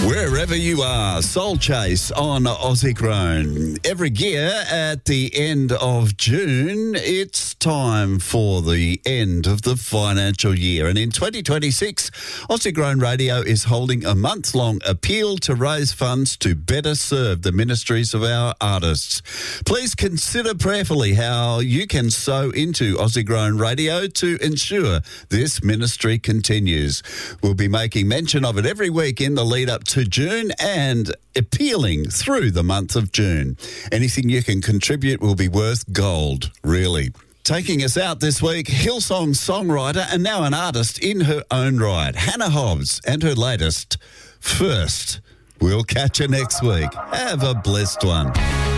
Wherever you are, Soul Chase on Aussie Grown. Every year at the end of June, it's time for the end of the financial year. And in 2026, Aussie Grown Radio is holding a month-long appeal to raise funds to better serve the ministries of our artists. Please consider prayerfully how you can sow into Aussie Grown Radio to ensure this ministry continues. We'll be making mention of it every week in the lead up to June and appealing through the month of June. Anything you can contribute will be worth gold, really. Taking us out this week, Hillsong songwriter and now an artist in her own right, Hannah Hobbs, and her latest, First. We'll catch you next week. Have a blessed one.